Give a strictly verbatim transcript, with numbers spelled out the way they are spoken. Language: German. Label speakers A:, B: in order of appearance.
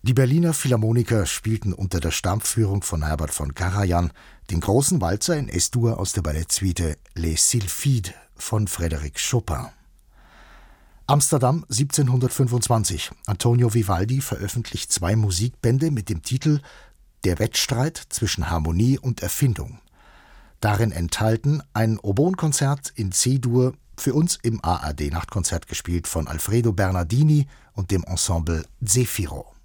A: Die Berliner Philharmoniker spielten unter der Stammführung von Herbert von Karajan den großen Walzer in Es-Dur aus der Ballettsuite Les Sylphides von Frédéric Chopin. Amsterdam siebzehnhundertfünfundzwanzig. Antonio Vivaldi veröffentlicht zwei Musikbände mit dem Titel Der Wettstreit zwischen Harmonie und Erfindung. Darin enthalten ein Oboenkonzert in C-Dur, für uns im A R D-Nachtkonzert gespielt von Alfredo Bernardini und dem Ensemble Zefiro.